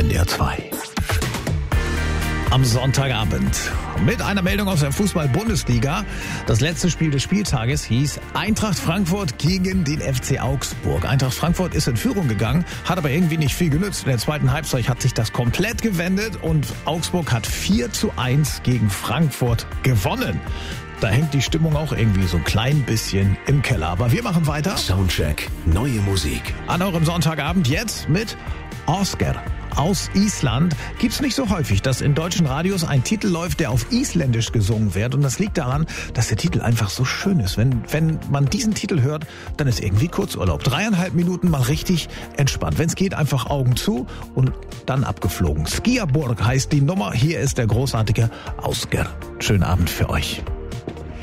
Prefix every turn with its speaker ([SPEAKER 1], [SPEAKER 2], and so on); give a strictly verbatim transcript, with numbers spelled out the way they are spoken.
[SPEAKER 1] N D R zwei. Am Sonntagabend mit einer Meldung aus der Fußball-Bundesliga. Das letzte Spiel des Spieltages hieß Eintracht Frankfurt gegen den F C Augsburg. Eintracht Frankfurt ist in Führung gegangen, hat aber irgendwie nicht viel genützt. In der zweiten Halbzeit hat sich das komplett gewendet und Augsburg hat vier zu eins gegen Frankfurt gewonnen. Da hängt die Stimmung auch irgendwie so ein klein bisschen im Keller. Aber wir machen weiter.
[SPEAKER 2] Soundcheck, neue Musik.
[SPEAKER 1] An eurem Sonntagabend jetzt mit Oscar aus Island. Gibt's nicht so häufig, dass in deutschen Radios ein Titel läuft, der auf Isländisch gesungen wird. Und das liegt daran, dass der Titel einfach so schön ist. Wenn, wenn man diesen Titel hört, dann ist irgendwie Kurzurlaub. Dreieinhalb Minuten mal richtig entspannt. Wenn es geht, einfach Augen zu und dann abgeflogen. Skiaborg heißt die Nummer. Hier ist der großartige Oscar. Schönen Abend für euch.